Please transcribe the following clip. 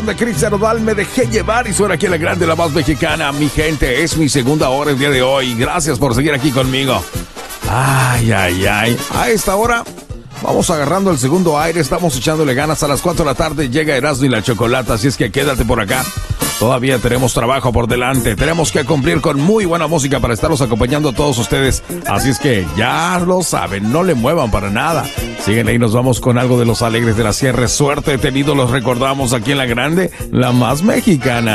Corazón de Cristian Nodal, me dejé llevar y suena aquí en la grande, la más mexicana. Mi gente, es mi segunda hora el día de hoy. Gracias por seguir aquí conmigo. Ay. A esta hora vamos agarrando el segundo aire, estamos echándole ganas. A las 4 de la tarde llega Erasmo y la Chocolata, así es que quédate por acá. Todavía tenemos trabajo por delante, tenemos que cumplir con muy buena música para estarlos acompañando a todos ustedes. Así es que ya lo saben, no le muevan para nada. Siguen ahí, nos vamos con algo de Los Alegres de la Sierra. Suerte he tenido, los recordamos aquí en la grande, la más mexicana.